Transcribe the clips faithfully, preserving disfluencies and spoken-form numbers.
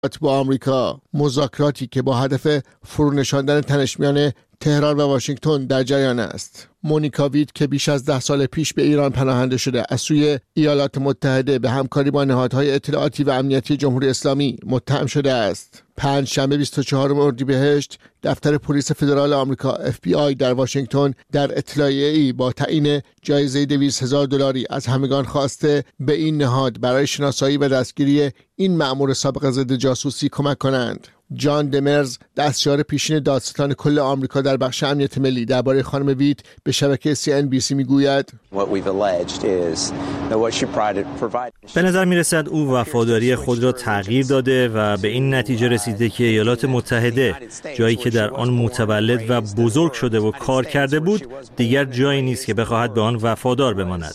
با آمریکا، مذاکراتی که با هدف فرونشاندن تنش میان تهران و واشنگتن در جریان است. مونیکا ویت که بیش از ده سال پیش به ایران پناهنده شده، از سوی ایالات متحده به همکاری با نهادهای اطلاعاتی و امنیتی جمهوری اسلامی متهم شده است. پنج شنبه بیست و چهارم اردیبهشت دفتر پلیس فدرال آمریکا اف بی آی در واشنگتن در اطلاعیه‌ای با تعیین جایزه دویست هزار دلاری از همگان خواسته به این نهاد برای شناسایی و دستگیری این مأمور سابق ضد جاسوسی کمک کنند. جان دمرز، دستیار پیشین دادستان کل آمریکا در بخش امنیت ملی، درباره خانم ویت به شبکه سی ان بی سی میگوید: به نظر میرسد او وفاداری خود را تغییر داده و به این نتیجه رسیده که ایالات متحده، جایی که در آن متولد و بزرگ شده و کار کرده بود، دیگر جایی نیست که بخواهد به آن وفادار بماند.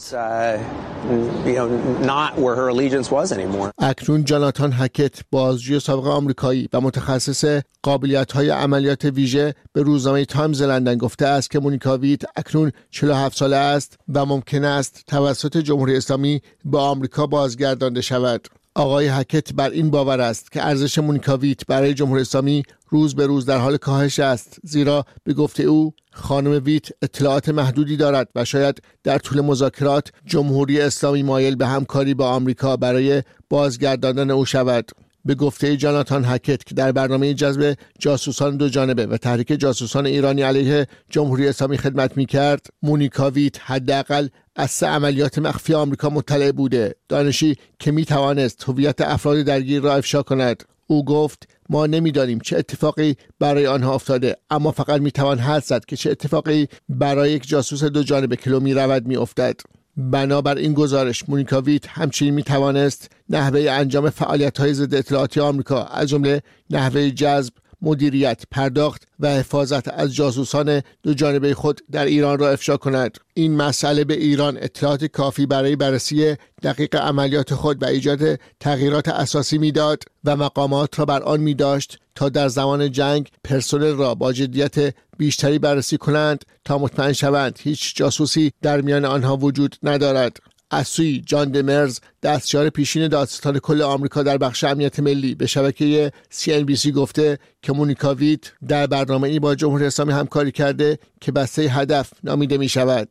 اکنون جاناتان هکت، بازجوی سابق آمریکایی و متخصص قابلیت‌های عملیات ویژه، به روزنامه تایمز لندن گفته است که مونیکا ویت اکنون چهل و هفت ساله است و ممکن است توسط جمهوری اسلامی به آمریکا بازگردانده شود. آقای هکت بر این باور است که ارزش مونیکا ویت برای جمهوری اسلامی روز به روز در حال کاهش است، زیرا به گفته او خانم ویت اطلاعات محدودی دارد و شاید در طول مذاکرات جمهوری اسلامی مایل به همکاری با آمریکا برای بازگرداندن او شود. به گفته جاناتان هکت که در برنامه جذب جاسوسان دو جانبه و تحریک جاسوسان ایرانی علیه جمهوری اسلامی خدمت می‌کرد، مونیکا ویت حداقل از سه عملیات مخفی آمریکا مطلع بوده، دانشی که می‌توانست هویت افراد درگیر را افشا کند. او گفت: ما نمی‌دانیم چه اتفاقی برای آنها افتاده، اما فقط می‌توان حدس زد که چه اتفاقی برای یک جاسوس دو جانبه که می رود می‌افتد. بنابر این گزارش، مونیکا ویت همچنین می توانست نحوه انجام فعالیت‌های ضد اطلاعاتی آمریکا، از جمله نحوه جذب، مدیریت، پرداخت و حفاظت از جاسوسان دو جانبه خود در ایران را افشا کند. این مسئله به ایران اطلاعات کافی برای بررسی دقیق عملیات خود و ایجاد تغییرات اساسی میداد و مقامات را بر آن می داشت تا در زمان جنگ پرسنل را با جدیت بیشتری بررسی کنند تا مطمئن شوند هیچ جاسوسی در میان آنها وجود ندارد. از سوی جان دمرز، دستیار پیشین دادستان کل آمریکا در بخش امنیت ملی، به شبکه سی ان بی سی گفته که مونیکا ویت در برنامه‌ای با جمهوری اسلامی همکاری کرده که بسته هدف نامیده می شود.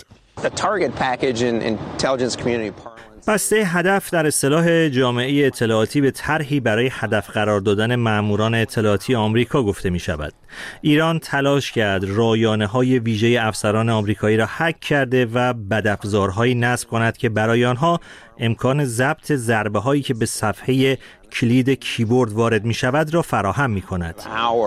بسته هدف در اصطلاح جامعه اطلاعاتی به طرحی برای هدف قرار دادن ماموران اطلاعاتی آمریکا گفته می شود. ایران تلاش کرد رایانه‌های ویژه افسران آمریکایی را هک کرده و بدافزارهایی نصب کند که برای آنها امکان ضبط ضربه‌هایی که به صفحه کلید کیبورد وارد می شود را فراهم می کند.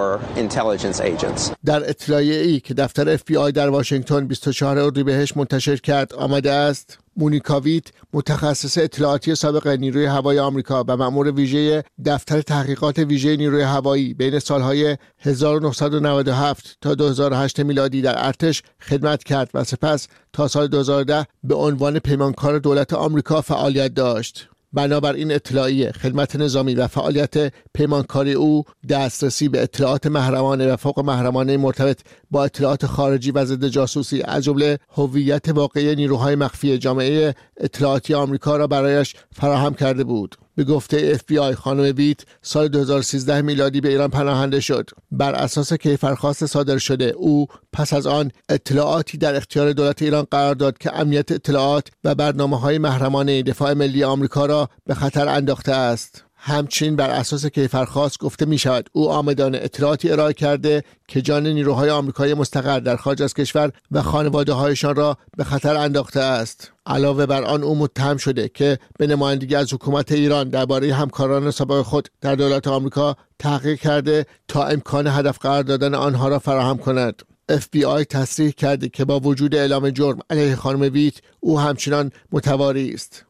در اطلاعیه‌ای که دفتر اف بی آی در واشنگتن بیست و چهارم اردیبهشت منتشر کرد آمده است: مونیکا ویت، متخصص اطلاعاتی سابق نیروی هوایی آمریکا و مأمور ویژه دفتر تحقیقات ویژه نیروی هوایی، بین سالهای هزار و نهصد و نود و هفت تا دو هزار و هشت میلادی در ارتش خدمت کرد و سپس تا سال دو هزار و ده به عنوان پیمانکار دولت آمریکا فعالیت داشت. بنابر این اطلاعیه، خدمت نظامی و فعالیت پیمانکاری او دسترسی به اطلاعات محرمانه و فوق محرمانه مرتبط با اطلاعات خارجی و ضد جاسوسی، از جمله هویت واقعی نیروهای مخفی جامعه اطلاعاتی آمریکا را برایش فراهم کرده بود. به گفته اف بی آی، خانم ویت سال دو هزار و سیزده میلادی به ایران پناهنده شد. بر اساس کیفرخواست صادر شده، او پس از آن اطلاعاتی در اختیار دولت ایران قرار داد که امنیت اطلاعات و برنامه‌های محرمانه دفاع ملی آمریکا را به خطر انداخته است. همچنین بر اساس کیفرخواست گفته می شود او آمدانه اطلاعاتی ارائه کرده که جان نیروهای آمریکایی مستقر در خارج از کشور و خانواده هایشان را به خطر انداخته است. علاوه بر آن، او متهم شده که به نمایندگی از حکومت ایران درباره همکاران سابق خود در دولت آمریکا تحقیق کرده تا امکان هدف قرار دادن آنها را فراهم کند. اف بی آی تصریح کرده که با وجود اعلام جرم علیه خانم ویت، او همچنان متواری است.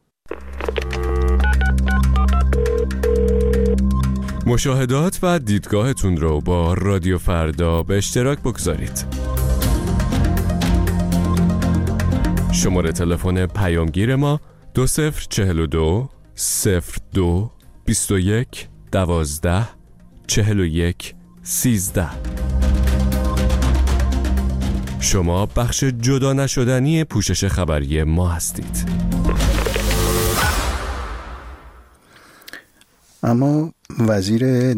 مشاهدات و دیدگاهتون رو با رادیو فردا به اشتراک بگذارید. شماره تلفن پیامگیر ما دو صفر چهل و دو صفر دو بیست و یک دوازده چهل و یک سیزده. شما بخش جدا نشدنی پوشش خبری ما هستید. اما وزیر